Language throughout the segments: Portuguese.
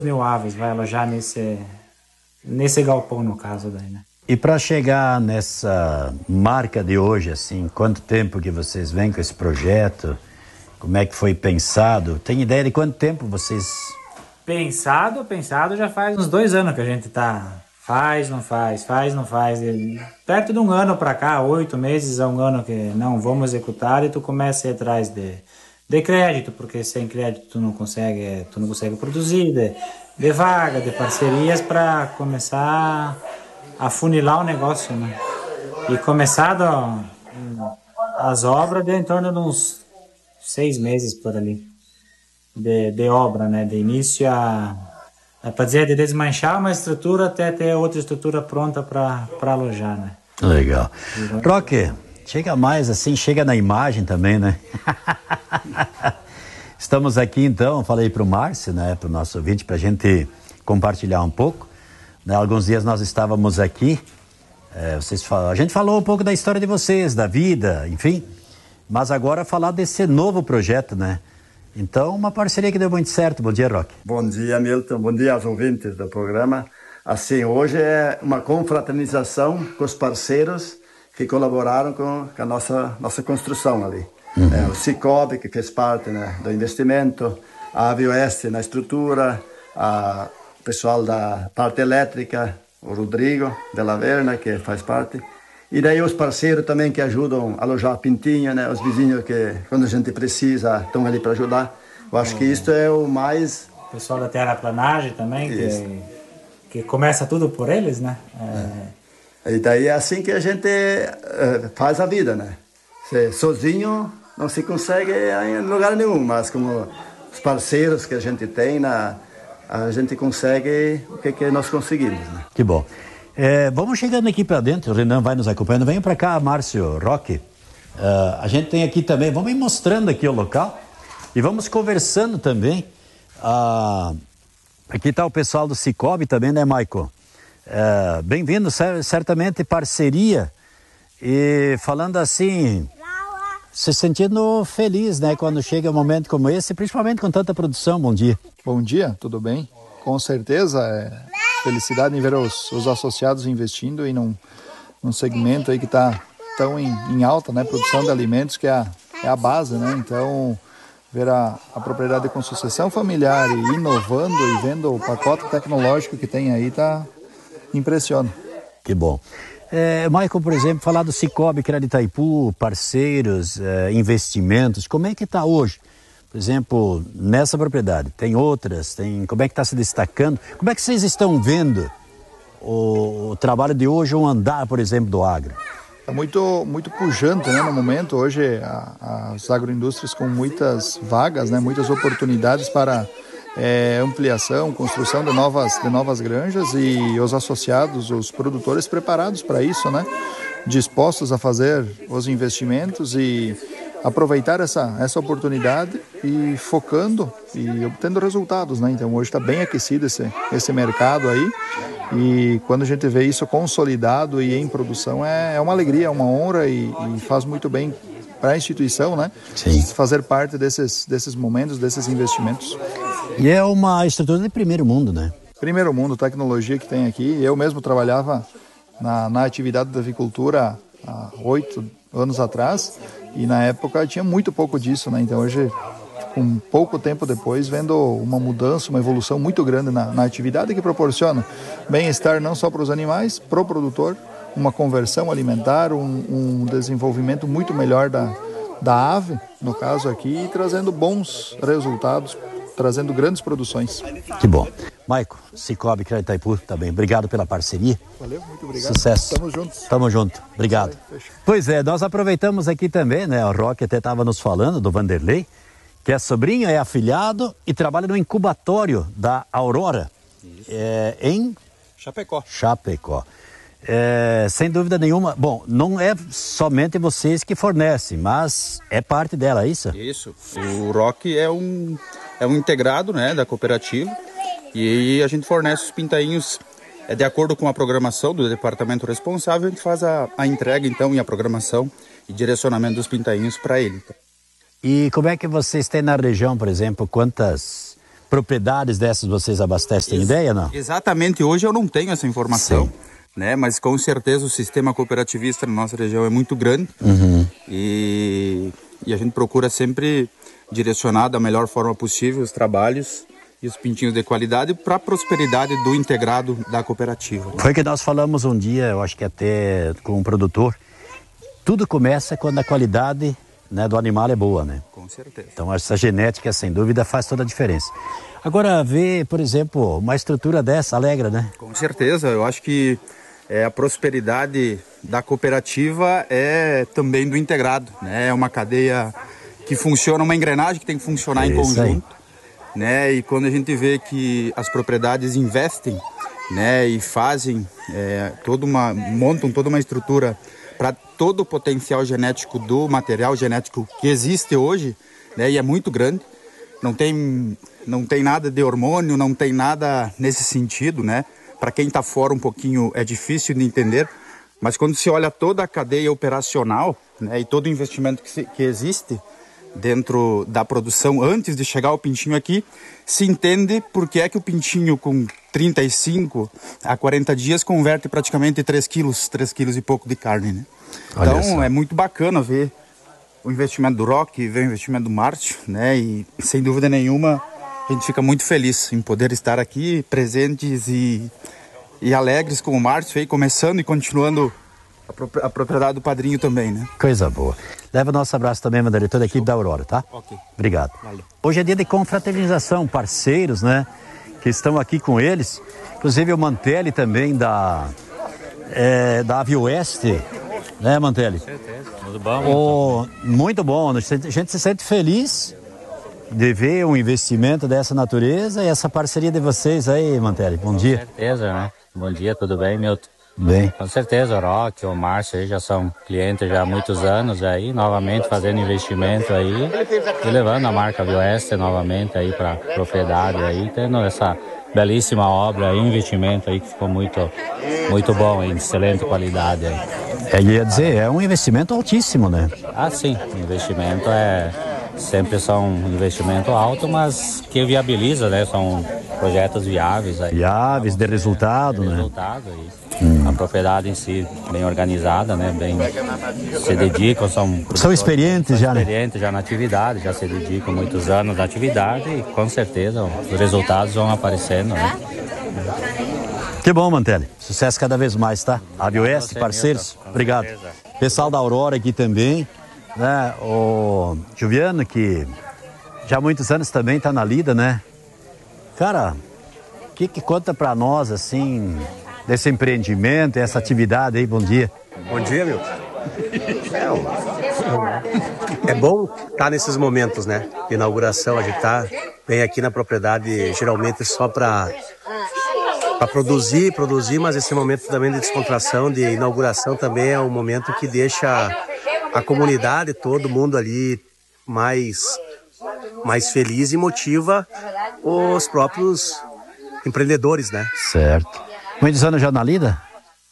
mil aves vai alojar nesse galpão, no caso daí, né? E para chegar nessa marca de hoje, assim, quanto tempo que vocês vêm com esse projeto? Como é que foi pensado? Tem ideia de quanto tempo vocês... Pensado já faz uns 2 anos que a gente tá... Faz, não faz. Perto de 1 ano para cá, 8 meses a 1 ano que não vamos executar, e tu começa a ir atrás de crédito, porque sem crédito tu não consegue produzir, de vaga, de parcerias, para começar a funilar o negócio, né? E começado as obras de em torno de uns 6 meses por ali de obra, né? De início para dizer, de desmanchar uma estrutura até ter outra estrutura pronta para alojar, né? Legal. Roque, chega mais assim, chega na imagem também, né? Estamos aqui então, falei para o Márcio, né, para o nosso ouvinte, para a gente compartilhar um pouco. Né, alguns dias nós estávamos aqui, a gente falou um pouco da história de vocês, da vida, enfim, mas agora falar desse novo projeto, né? Então, uma parceria que deu muito certo. Bom dia, Roque. Bom dia, Milton. Bom dia aos ouvintes do programa. Assim, hoje é uma confraternização com os parceiros que colaboraram com a nossa construção ali. O Cicobi, que fez parte, né, do investimento, a AVIOeste na estrutura, o pessoal da parte elétrica, o Rodrigo de la Verna, que faz parte. E daí os parceiros também que ajudam a alojar a pintinha, né? Os vizinhos que, quando a gente precisa, estão ali para ajudar. Eu acho que isso é o mais... O pessoal da terraplanagem também, que começa tudo por eles, né? E daí é assim que a gente faz a vida, né? Sozinho não se consegue em lugar nenhum, mas como os parceiros que a gente tem, a gente consegue o que nós conseguimos, né? Que bom. Vamos chegando aqui para dentro, o Renan vai nos acompanhando. Venha para cá, Márcio, Roque. A gente tem aqui também, vamos ir mostrando aqui o local e vamos conversando também. Aqui está o pessoal do Cicobi também, né, Michael? Bem-vindo, certamente parceria. E falando assim, se sentindo feliz, né, quando chega um momento como esse, principalmente com tanta produção. Bom dia. Bom dia, tudo bem? Com certeza, felicidade em ver os associados investindo e num segmento aí que está tão em alta, né? Produção de alimentos, que é a base, né? Então, ver a propriedade com sucessão familiar e inovando e vendo o pacote tecnológico que tem aí, impressiona. Que bom. Michael, por exemplo, falar do Cicobi, que era de Itaipu, parceiros, investimentos, como é que está hoje? Por exemplo, nessa propriedade, tem outras, como é que está se destacando? Como é que vocês estão vendo o trabalho de hoje, o andar, por exemplo, do agro? É muito, muito pujante, né, no momento. Hoje, as agroindústrias com muitas vagas, né, muitas oportunidades para ampliação, construção de novas granjas, e os associados, os produtores preparados para isso, né, dispostos a fazer os investimentos e aproveitar essa oportunidade e focando e obtendo resultados, né? Então hoje está bem aquecido esse mercado aí, e quando a gente vê isso consolidado e em produção é uma alegria, é uma honra e faz muito bem para a instituição, né? Sim. Fazer parte desses momentos, desses investimentos. E é uma estrutura de primeiro mundo, né? Primeiro mundo, tecnologia que tem aqui. Eu mesmo trabalhava na atividade da avicultura há 8 anos atrás, e na época tinha muito pouco disso, né? Então hoje, com pouco tempo depois, vendo uma mudança, uma evolução muito grande na atividade, que proporciona bem-estar não só para os animais, para o produtor, uma conversão alimentar, um desenvolvimento muito melhor da ave, no caso aqui, e trazendo bons resultados, trazendo grandes produções. Que bom. Maico, Cicobi, que é Itaipu, também. Obrigado pela parceria. Valeu, muito obrigado. Sucesso. Tamo juntos. Tamo junto. Obrigado. Pois é, nós aproveitamos aqui também, né? O Roque até estava nos falando do Vanderlei, que é sobrinho, é afilhado e trabalha no incubatório da Aurora. Em Chapecó. Sem dúvida nenhuma. Bom, não é somente vocês que fornecem, mas é parte dela, é isso? Isso. O Roque é um integrado, né, da cooperativa, e a gente fornece os pintainhos de acordo com a programação do departamento responsável. A gente faz a entrega, então, e a programação e direcionamento dos pintainhos para ele. E como é que vocês têm na região, por exemplo, quantas propriedades dessas vocês abastecem? Tem ideia, não? Exatamente, hoje eu não tenho essa informação, né? Mas com certeza o sistema cooperativista na nossa região é muito grande e a gente procura sempre direcionar da melhor forma possível os trabalhos e os pintinhos de qualidade para a prosperidade do integrado da cooperativa. Foi que nós falamos um dia, eu acho que até com um produtor, tudo começa quando a qualidade, né, do animal é boa, né? Com certeza. Então essa genética, sem dúvida, faz toda a diferença. Agora, ver, por exemplo, uma estrutura dessa alegra, né? Com certeza, eu acho que a prosperidade da cooperativa é também do integrado, né? É uma cadeia que funciona, uma engrenagem que tem que funcionar em conjunto, né? E quando a gente vê que as propriedades investem, né, e fazem montam toda uma estrutura para todo o potencial genético do material genético que existe hoje, né, e é muito grande, não tem nada de hormônio, não tem nada nesse sentido, né? Para quem está fora um pouquinho é difícil de entender, mas quando se olha toda a cadeia operacional, né, e todo o investimento que existe dentro da produção antes de chegar o pintinho aqui, se entende porque é que o pintinho com 35 a 40 dias converte praticamente 3 quilos e pouco de carne, né? Então é muito bacana ver o investimento do Roque, ver o investimento do Márcio, né? E sem dúvida nenhuma a gente fica muito feliz em poder estar aqui presentes e alegres com o Márcio aí, começando e continuando a propriedade do padrinho também, né? Coisa boa. Leva o nosso abraço também, Vanderlei, toda a equipe da Aurora, tá? Ok. Obrigado. Valeu. Hoje é dia de confraternização, parceiros, né? Que estão aqui com eles. Inclusive o Mantelli também da Avioeste, né, Mantelli? Com certeza. Tudo bom? Muito bom. A gente se sente feliz de ver um investimento dessa natureza e essa parceria de vocês aí, Mantelli. Bom dia. Com certeza, né? Bom dia, tudo bem, Milton? Bem. Com certeza, o Roque, o Márcio aí já são clientes já há muitos anos aí, novamente fazendo investimento aí e levando a marca Avioeste novamente aí para propriedade aí, tendo essa belíssima obra aí, investimento aí que ficou muito bom aí, de excelente qualidade aí. Ia dizer, é um investimento altíssimo, né? Ah, sim, investimento sempre são um investimento alto, mas que viabiliza, né? São projetos viáveis aí. Viáveis, de resultado, né? Resultado aí. A propriedade em si bem organizada, né? Bem se dedicam, são experientes já, né? Experientes já na atividade, já se dedicam muitos anos na atividade e com certeza os resultados vão aparecendo, né? Que bom, Mantelli. Sucesso cada vez mais, tá? Avioeste, parceiros, obrigado. Pessoal da Aurora aqui também, né? O Juliano, que já há muitos anos também tá na lida, né? Cara, o que conta pra nós, assim, desse empreendimento, essa atividade aí? Bom dia. Bom dia, Milton. É bom estar nesses momentos, né? De inauguração, a gente vem aqui na propriedade geralmente só para produzir, mas esse momento também de descontração, de inauguração também é um momento que deixa a comunidade, todo mundo ali mais feliz e motiva os próprios empreendedores, né? Certo. Muitos anos já na lida?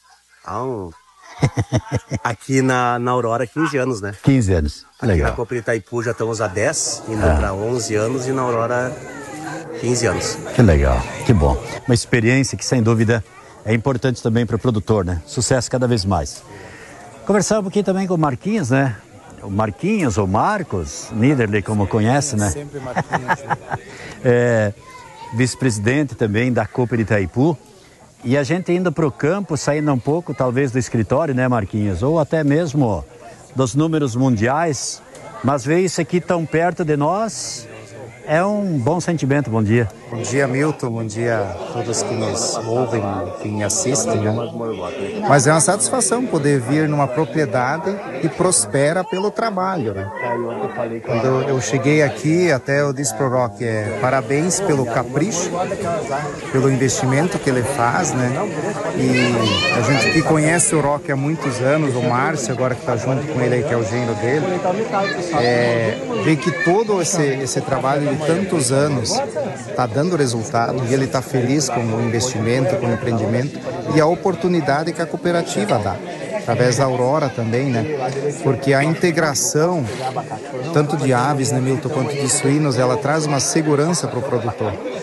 Aqui na Aurora, 15 anos, né? 15 anos, legal. Aqui na Copa de Itaipu já estamos há 10, indo para 11 anos e na Aurora 15 anos. Que legal, que bom. Uma experiência que sem dúvida é importante também para o produtor, né? Sucesso cada vez mais. Conversar um pouquinho também com o Marquinhos, né? O Marquinhos, ou Marcos, Niederle, como conhece, né? Sempre Marquinhos. Vice-presidente também da Copa de Itaipu. E a gente indo para o campo, saindo um pouco talvez do escritório, né, Marquinhos? Ou até mesmo dos números mundiais. Mas ver isso aqui tão perto de nós é um bom sentimento. Bom dia. Bom dia, Milton. Bom dia a todos que nos ouvem, que me assistem, né? Mas é uma satisfação poder vir numa propriedade que prospera pelo trabalho, né? Quando eu cheguei aqui, até eu disse pro Roque, parabéns pelo capricho, pelo investimento que ele faz, né? E a gente que conhece o Roque há muitos anos, o Márcio, agora que está junto com ele aí, que é o genro dele, vê que todo esse trabalho de tantos anos está dando resultado e ele está feliz com o investimento, com o empreendimento e a oportunidade que a cooperativa dá, através da Aurora também, né? Porque a integração, tanto de aves, né, Milton, quanto de suínos, ela traz uma segurança para o produtor.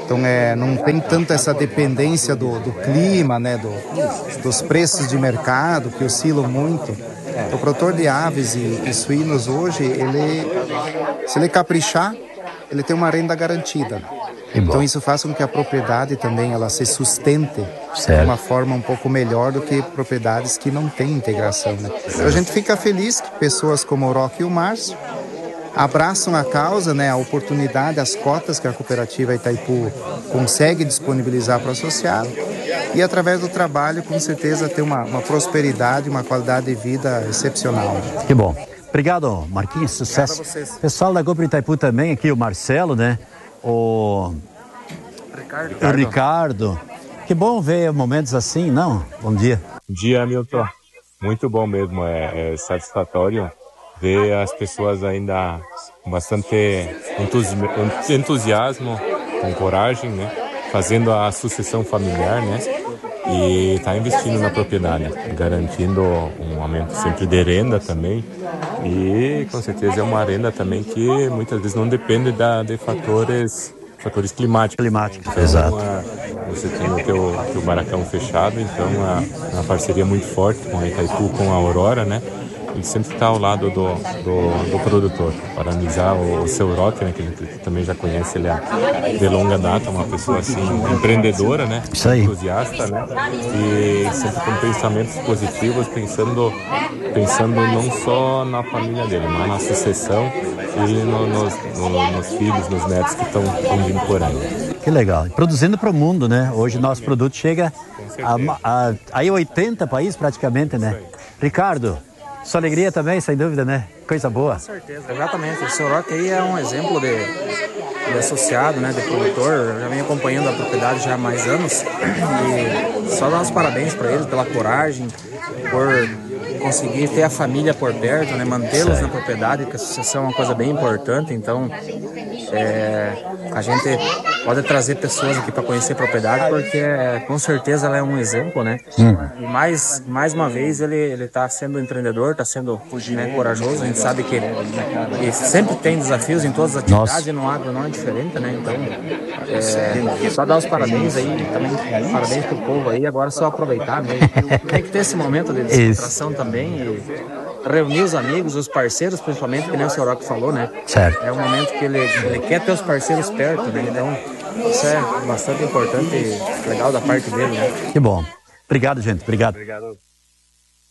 Então não tem tanto essa dependência do clima, né, dos preços de mercado que oscilam muito. O produtor de aves e suínos hoje, se ele caprichar, ele tem uma renda garantida. Então isso faz com que a propriedade também ela se sustente de uma forma um pouco melhor do que propriedades que não têm integração, né? Então a gente fica feliz que pessoas como o Roque e o Márcio abraçam a causa, né, a oportunidade, as cotas que a cooperativa Itaipu consegue disponibilizar para o associado e através do trabalho com certeza ter uma prosperidade, uma qualidade de vida excepcional. Que bom. Obrigado, Marquinhos, sucesso. Pessoal da Copa Itaipu também, aqui o Marcelo, né? O Ricardo. Que bom ver momentos assim, não? Bom dia. Bom dia, Milton. Muito bom mesmo, é satisfatório ver as pessoas ainda com bastante entusiasmo, com coragem, né? Fazendo a sucessão familiar, né? E tá investindo na propriedade, garantindo um aumento sempre de renda também. E com certeza é uma renda também que muitas vezes não depende de fatores climáticos. Então, exato. Você tem o teu barracão fechado, então uma parceria muito forte com a Itaipu, com a Aurora, né? Ele sempre está ao lado do produtor. Parabenizar o seu Roque, né, que a gente também já conhece, ele é de longa data, uma pessoa assim, empreendedora, né? Isso aí. Entusiasta, né? E sempre com pensamentos positivos, pensando não só na família dele, mas na sucessão e nos filhos, nos netos que estão vindo por aí. Que legal. E produzindo para o mundo, né? Hoje o nosso produto chega a 80 países praticamente, né? Ricardo, sua alegria também, sem dúvida, né? Coisa boa. Com certeza, exatamente. O seu Roque aí é um exemplo de associado, né? De produtor. Eu já venho acompanhando a propriedade já há mais anos. E só dar os parabéns para ele pela coragem, por conseguir ter a família por perto, né? Mantê-los na propriedade, porque a sucessão é uma coisa bem importante. Então, a gente pode trazer pessoas aqui para conhecer a propriedade, porque com certeza ela é um exemplo, né? E mais uma vez ele está sendo empreendedor, está sendo corajoso. A gente sabe que sempre tem desafios em todas as atividades. E no agro não é diferente, né? Então, só dar os parabéns aí, também parabéns pro povo aí. Agora é só aproveitar mesmo. Tem que ter esse momento de descontração também e reunir os amigos, os parceiros, principalmente, que nem o senhor Roque falou, né? Certo. É um momento que ele quer ter os parceiros perto, né? Então, isso é bastante importante e legal da parte dele, né? Que bom. Obrigado, gente. Obrigado. Obrigado.